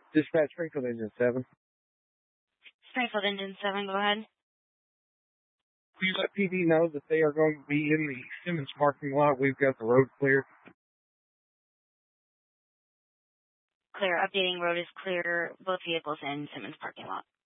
Dispatch Springfield Engine 7. Springfield Engine 7, go ahead. Please let PD know that they are going to be in the Simmons parking lot. We've got the road clear. Clear. Updating road is clear. Both vehicles in Simmons parking lot.